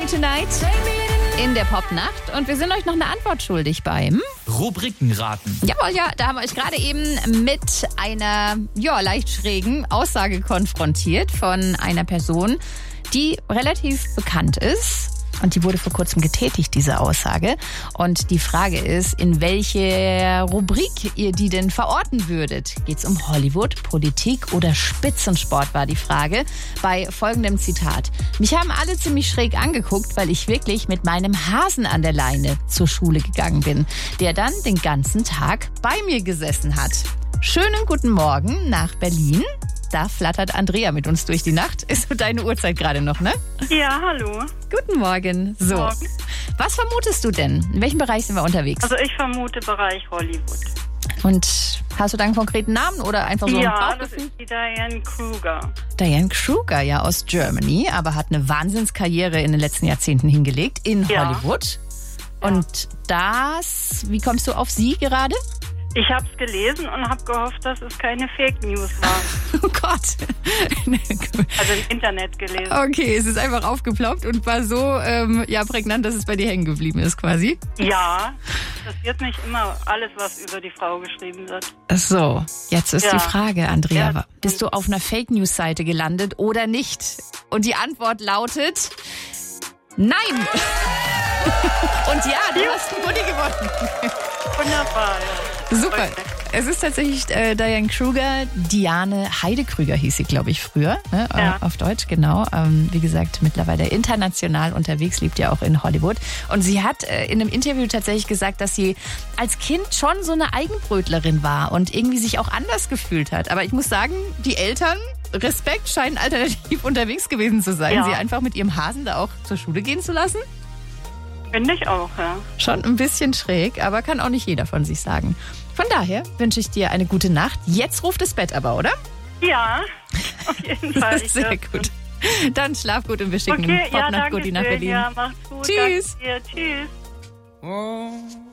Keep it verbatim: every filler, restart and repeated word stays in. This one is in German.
Me Tonight in der Popnacht. Und wir sind euch noch eine Antwort schuldig beim Rubrikenraten. Jawohl, ja, da haben wir euch gerade eben mit einer ja, leicht schrägen Aussage konfrontiert von einer Person, die relativ bekannt ist. Und die wurde vor kurzem getätigt, diese Aussage. Und die Frage ist, in welche Rubrik ihr die denn verorten würdet? Geht's um Hollywood, Politik oder Spitzensport, war die Frage. Bei folgendem Zitat. Mich haben alle ziemlich schräg angeguckt, weil ich wirklich mit meinem Hasen an der Leine zur Schule gegangen bin, der dann den ganzen Tag bei mir gesessen hat. Schönen guten Morgen nach Berlin. Da flattert Andrea mit uns durch die Nacht. Ist so deine Uhrzeit gerade noch, ne? Ja, hallo. Guten Morgen. So, Morgen. Was vermutest du denn? In welchem Bereich sind wir unterwegs? Also ich vermute Bereich Hollywood. Und hast du da einen konkreten Namen oder einfach so ein Ja, das Bauchgefühl? ist die Diane Kruger. Diane Kruger, ja, aus Germany, aber hat eine Wahnsinnskarriere in den letzten Jahrzehnten hingelegt in Ja. Hollywood. Und das, wie kommst du auf sie gerade? Ich habe es gelesen und habe gehofft, dass es keine Fake News war. Oh Gott. Also im Internet gelesen. Okay, es ist einfach aufgeploppt und war so ähm, ja, prägnant, dass es bei dir hängen geblieben ist quasi. Ja, interessiert mich immer alles, was über die Frau geschrieben wird. So, jetzt ist Ja. die Frage, Andrea. Ja. Bist du auf einer Fake-News-Seite gelandet oder nicht? Und die Antwort lautet nein. Und ja, du hast einen Goodie gewonnen. Wunderbar, ja. Super. Es ist tatsächlich äh, Diane Kruger. Diane Heidekrüger hieß sie, glaube ich, früher. Ne? Ja. Auf Deutsch, genau. Ähm, wie gesagt, mittlerweile international unterwegs, lebt ja auch in Hollywood. Und sie hat äh, in einem Interview tatsächlich gesagt, dass sie als Kind schon so eine Eigenbrötlerin war und irgendwie sich auch anders gefühlt hat. Aber ich muss sagen, die Eltern, Respekt, scheinen alternativ unterwegs gewesen zu sein. Ja. Sie einfach mit ihrem Hasen da auch zur Schule gehen zu lassen. Finde ich auch, ja. Schon ein bisschen schräg, aber kann auch nicht jeder von sich sagen. Von daher wünsche ich dir eine gute Nacht. Jetzt ruft das Bett aber, oder? Ja, auf jeden Fall. Ich Sehr dürfte. gut. Dann schlaf gut und wir schicken Okay, ja, Popnacht danke Goodie nach schön. Berlin. Ja, macht's gut. Tschüss. Danke dir. Tschüss. Oh.